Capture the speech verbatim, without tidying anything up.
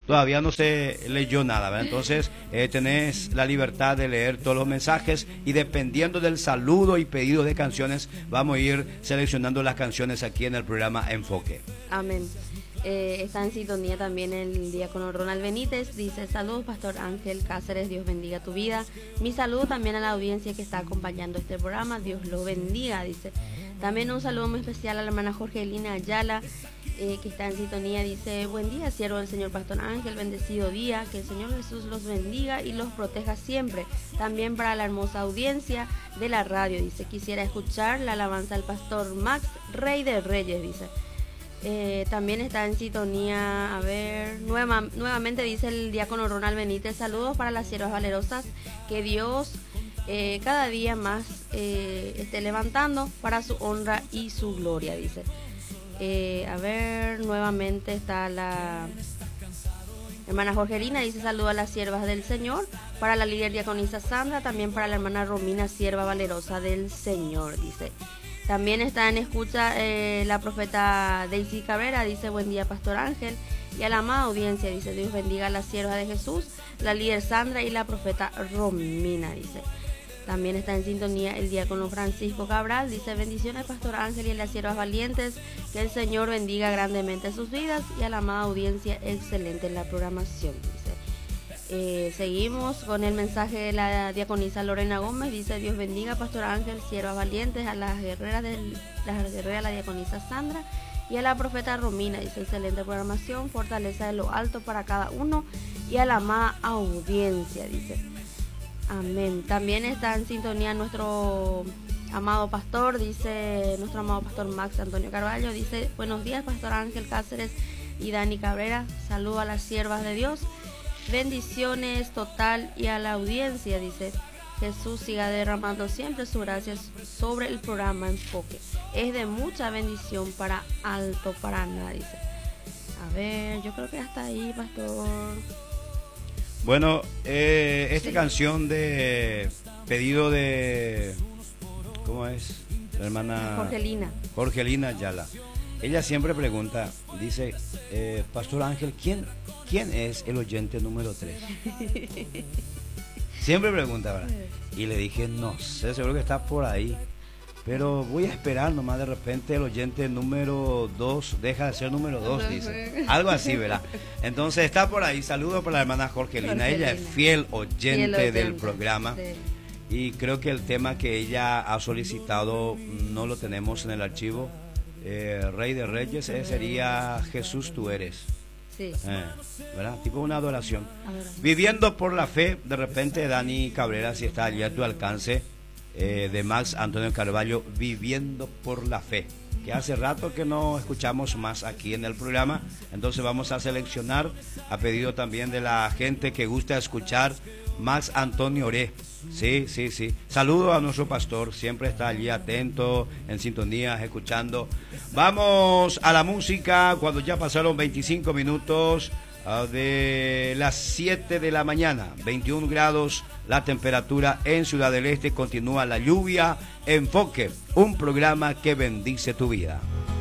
todavía no se leyó nada, ¿verdad? Entonces eh, tenés la libertad de leer todos los mensajes y dependiendo del saludo y pedido de canciones, vamos a ir seleccionando las canciones aquí en el programa Enfoque. Amén. Eh, está en sintonía también el diácono Ronald Benítez, dice: saludos Pastor Ángel Cáceres, Dios bendiga tu vida. Mi saludo también a la audiencia que está acompañando este programa, Dios lo bendiga, dice. También un saludo muy especial a la hermana Jorgelina Ayala, eh, que está en sintonía, dice: buen día, siervo del Señor Pastor Ángel, bendecido día, que el Señor Jesús los bendiga y los proteja siempre. También para la hermosa audiencia de la radio, dice: quisiera escuchar la alabanza al Pastor Max, Rey de Reyes, dice. Eh, también está en sintonía, a ver, nueva, nuevamente dice el diácono Ronald Benítez: saludos para las siervas valerosas, que Dios eh, cada día más eh, esté levantando para su honra y su gloria, dice. Eh, a ver, nuevamente está la hermana Jorgelina, dice: saludo a las siervas del Señor, para la líder diaconisa Sandra, también para la hermana Romina, sierva valerosa del Señor, dice. También está en escucha eh, la profeta Daisy Cabrera, dice: buen día Pastor Ángel y a la amada audiencia, dice: Dios bendiga a la sierva de Jesús, la líder Sandra y la profeta Romina, dice. También está en sintonía el diácono Francisco Cabral, dice: bendiciones Pastor Ángel y a las siervas valientes, que el Señor bendiga grandemente sus vidas, y a la amada audiencia, excelente en la programación, dice. Eh, seguimos con el mensaje de la diaconisa Lorena Gómez, dice: Dios bendiga Pastor Ángel, siervas valientes, a las guerreras de las guerreras, la diaconisa Sandra y a la profeta Romina, dice: excelente programación, fortaleza de lo alto para cada uno y a la amada audiencia, dice. Amén. También está en sintonía nuestro amado pastor, dice nuestro amado pastor Max Antonio Carvalho, dice: buenos días Pastor Ángel Cáceres y Dani Cabrera, saludo a las siervas de Dios, bendiciones total y a la audiencia, dice. Jesús siga derramando siempre su gracia sobre el programa Enfoque, es de mucha bendición para Alto Paraná, dice. A ver, yo creo que hasta ahí, pastor. Bueno, eh, esta sí. Canción de pedido de, ¿cómo es? La hermana Jorgelina Jorgelina Ayala. Ella siempre pregunta, dice: eh, Pastor Ángel, ¿quién, ¿quién es el oyente número tres? Siempre pregunta, ¿verdad? Y le dije: no sé, seguro que está por ahí, pero voy a esperar nomás. De repente el oyente número dos deja de ser número dos, dice. Algo así, ¿verdad? Entonces está por ahí. Saludo para la hermana Jorgelina. Jorgelina. Ella es fiel oyente, fiel oyente del programa. Sí. Y creo que el tema que ella ha solicitado no lo tenemos en el archivo. Eh, Rey de Reyes, eh, sería Jesús tú eres. Sí. Eh, ¿verdad? Tipo una adoración. adoración. Viviendo por la fe, de repente Dani Cabrera, si está allí a tu alcance, eh, de Max Antonio Carvalho, Viviendo por la fe, que hace rato que no escuchamos más aquí en el programa. Entonces vamos a seleccionar, a pedido también de la gente que gusta escuchar, Max Antonio Oré. Sí, sí, sí. Saludo a nuestro pastor, siempre está allí atento, en sintonía, escuchando. Vamos a la música cuando ya pasaron veinticinco minutos uh, de las siete de la mañana, veintiún grados la temperatura en Ciudad del Este, continúa la lluvia. Enfoque, un programa que bendice tu vida.